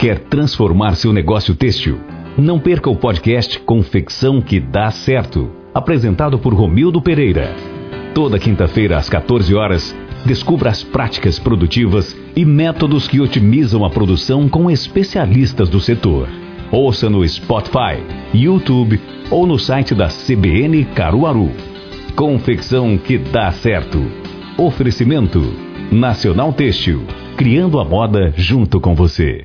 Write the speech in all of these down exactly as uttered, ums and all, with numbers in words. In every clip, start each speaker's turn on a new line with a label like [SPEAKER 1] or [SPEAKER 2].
[SPEAKER 1] quer transformar seu negócio têxtil? Não perca o podcast Confecção que Dá Certo, apresentado por Romildo Pereira. Toda quinta-feira às quatorze horas, descubra as práticas produtivas e métodos que otimizam a produção com especialistas do setor. Ouça no Spotify, YouTube ou no site da C B N Caruaru. Confecção que Dá Certo. Oferecimento Nacional Têxtil, criando a moda junto com você.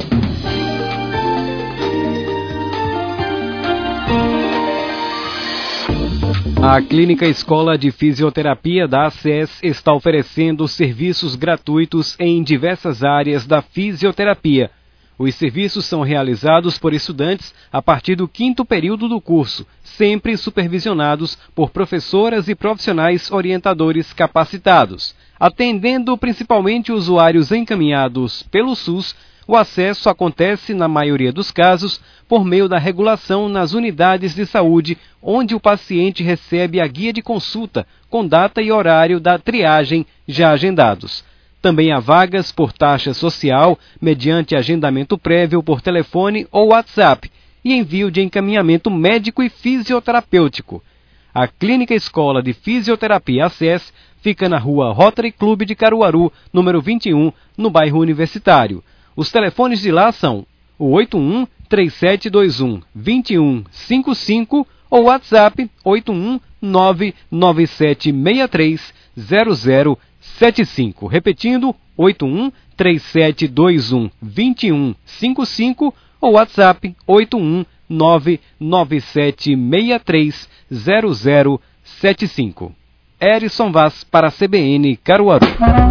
[SPEAKER 2] A Clínica Escola de Fisioterapia da A C E S está oferecendo serviços gratuitos em diversas áreas da fisioterapia. Os serviços são realizados por estudantes a partir do quinto período do curso, sempre supervisionados por professoras e profissionais orientadores capacitados. Atendendo principalmente usuários encaminhados pelo SUS, o acesso acontece, na maioria dos casos, por meio da regulação nas unidades de saúde, onde o paciente recebe a guia de consulta, com data e horário da triagem já agendados. Também há vagas por taxa social, mediante agendamento prévio por telefone ou WhatsApp, e envio de encaminhamento médico e fisioterapêutico. A Clínica Escola de Fisioterapia A C E S fica na rua Rotary Clube de Caruaru, número vinte e um, no bairro Universitário. Os telefones de lá são o oito um, três sete dois um, dois um cinco cinco ou WhatsApp oito um, nove nove sete seis três zero zero sete cinco. Repetindo, oito um, três sete dois um, dois um cinco cinco ou WhatsApp oito um, nove nove sete seis três zero zero sete cinco. Erison Vaz para a C B N Caruaru.